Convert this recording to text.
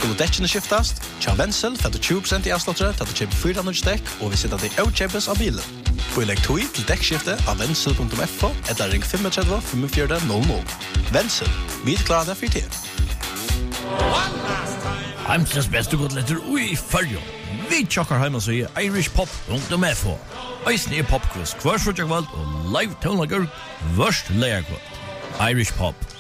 skulle dekkene skiftast. Tja Wenzel får du 20% i avslottere til at du kjøper 400 dekk, og vi sitter det utkjøpes av bilen. Og legg tog til dekkskifte av Wenzel.fo eller ring 35 45 00. Wenzel, vi klarer det for tid. Heimsens beste godletter ui fyrjo. Vi tjokkar heima så i irishpop.fo. Eisen er popquiz, hver og live tonlager, værst leierkvart. Irish Pop.